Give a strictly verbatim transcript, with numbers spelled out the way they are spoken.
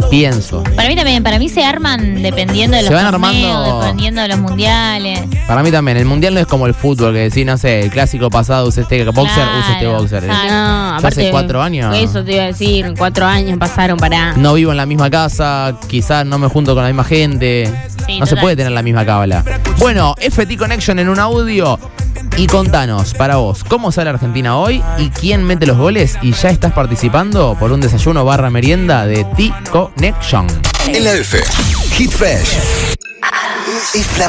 Pienso. Para mí también, para mí se arman dependiendo de los Se van torneos, armando- dependiendo de los mundiales. Para mí también, el mundial no es como el fútbol, que decís, no sé, el clásico pasado usa este boxer, Claro, usa este boxer. exacto. No, Ya aparte. hace cuatro años. Eso te iba a decir, cuatro años pasaron para. No vivo en la misma casa, quizás no me junto con la misma gente. Sí, no se total. puede tener la misma cábala. Bueno, F T Connection en un audio. Y contanos, para vos, ¿cómo sale Argentina hoy? ¿Y quién mete los goles? Y ya estás participando por un desayuno barra merienda de T Connection. En la F, Hit Fresh. Es la